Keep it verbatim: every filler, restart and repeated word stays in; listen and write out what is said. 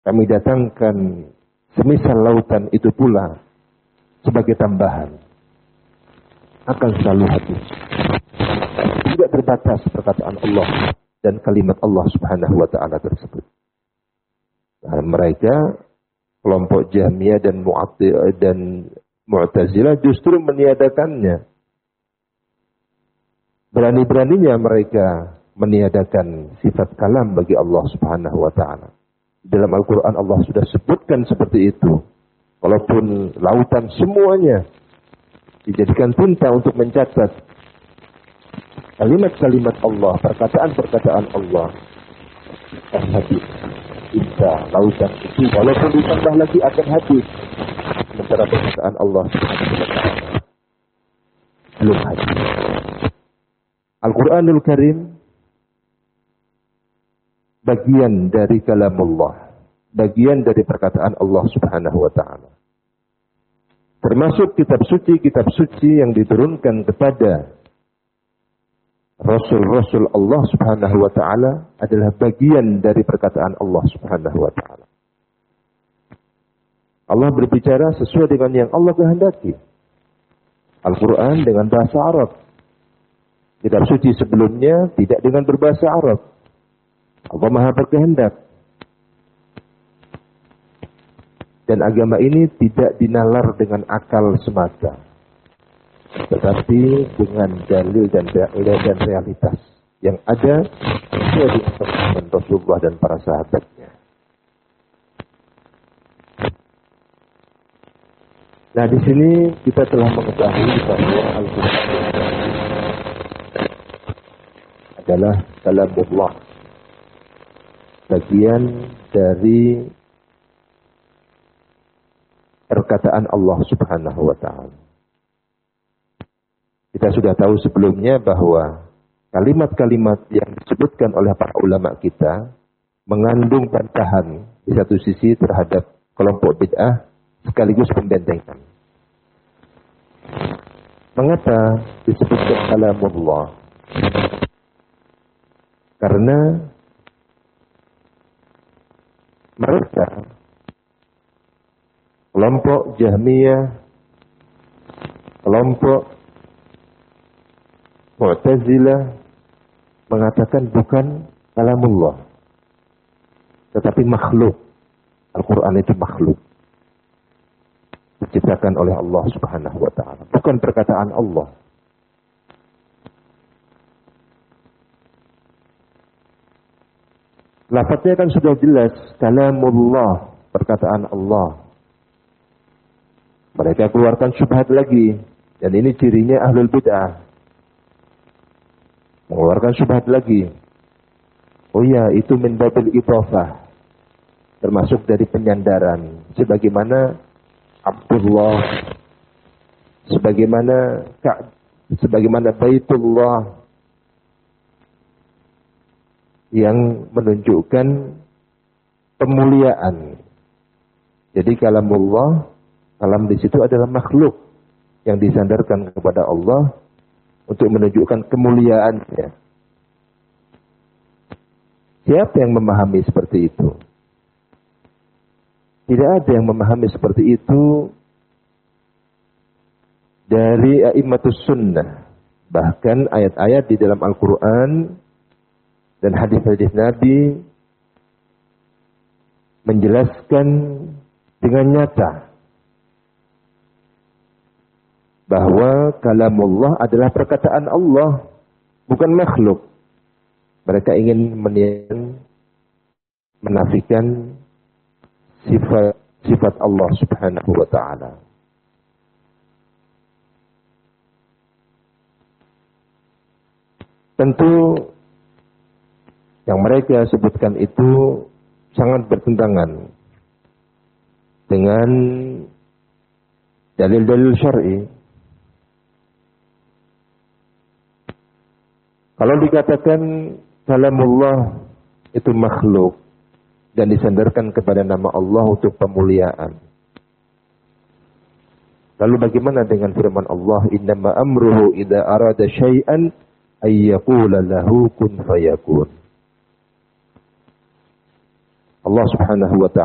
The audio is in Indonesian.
kami datangkan semisal lautan itu pula sebagai tambahan. Akan selalu hadir. Tidak terbatas perkataan Allah dan kalimat Allah Subhanahu wa taala tersebut. Nah, mereka kelompok Jahmiyah dan Mu'attilah dan Mu'tazilah justru meniadakannya. Berani-beraninya mereka meniadakan sifat kalam bagi Allah Subhanahu wa taala. Dalam Al-Qur'an Allah sudah sebutkan seperti itu. Walaupun lautan semuanya dijadikan tinta untuk mencatat kalimat-kalimat Allah, perkataan-perkataan Allah. Hadis tinta lautan itu walaupun ditambah lagi akan habis. Sementara perkataan Allah Subhanahu wa taala belum habis. Al-Quranul Karim bagian dari kalamullah, bagian dari perkataan Allah Subhanahu wa taala. Termasuk kitab suci-kitab suci yang diturunkan kepada Rasul-Rasul Allah Subhanahu wa taala adalah bagian dari perkataan Allah Subhanahu wa taala. Allah berbicara sesuai dengan yang Allah kehendaki. Al-Quran dengan bahasa Arab. Kitab suci sebelumnya tidak dengan berbahasa Arab. Allah Maha berkehendak. Dan agama ini tidak dinalar dengan akal semata, tetapi dengan dalil dan dan realitas yang ada sesuai dengan Rasulullah dan para sahabatnya. Nah, di sini kita telah mengetahui bahwa Al-Quran adalah kalamullah, bagian dari perkataan Allah Subhanahu wa taala. Kita sudah tahu sebelumnya bahwa kalimat-kalimat yang disebutkan oleh para ulama kita mengandung bantahan di satu sisi terhadap kelompok bid'ah sekaligus pembentengan. Mengapa disebutkan kalamullah? Karena mereka kelompok Jahmiyah, kelompok Mu'tazilah mengatakan bukan kalamullah, tetapi makhluk. Al-Quran itu makhluk, diciptakan oleh Allah Subhanahu wa taala, bukan perkataan Allah. Lafadznya kan sudah jelas, kalamullah, perkataan Allah. Mereka keluarkan syubhat lagi, dan ini cirinya ahlul bid'ah. Mengeluarkan syubhat lagi. Oh ya, itu min babil idhafah, termasuk dari penyandaran, sebagaimana Abdullah, sebagaimana Ka'b, sebagaimana Baitullah, yang menunjukkan pemuliaan. Jadi kalamullah, kalam di situ adalah makhluk yang disandarkan kepada Allah untuk menunjukkan kemuliaannya. Siapa yang memahami seperti itu? Tidak ada yang memahami seperti itu dari a'immatus sunnah. Bahkan ayat-ayat di dalam Al-Quran dan hadis-hadis Nabi menjelaskan dengan nyata bahwa kalamullah adalah perkataan Allah, bukan makhluk. Mereka ingin menafikan sifat sifat Allah Subhanahu wa taala. Tentu yang mereka sebutkan itu sangat bertentangan dengan dalil-dalil syar'i. Kalau dikatakan kalamullah itu makhluk dan disandarkan kepada nama Allah untuk pemuliaan, lalu bagaimana dengan firman Allah, innama amruhu idza arada syai'an ay yaqula lahu kun fayakun. Allah Subhanahu wa ta'ala